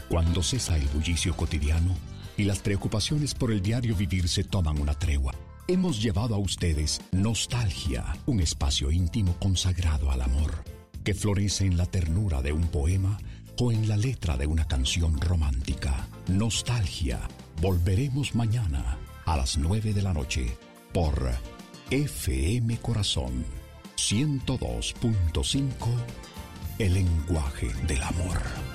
Cuando cesa el bullicio cotidiano y las preocupaciones por el diario vivir se toman una tregua, hemos llevado a ustedes Nostalgia, un espacio íntimo consagrado al amor, que florece en la ternura de un poema o en la letra de una canción romántica. Nostalgia. Volveremos mañana a las 9 de la noche por FM Corazón 102.5, el lenguaje del amor.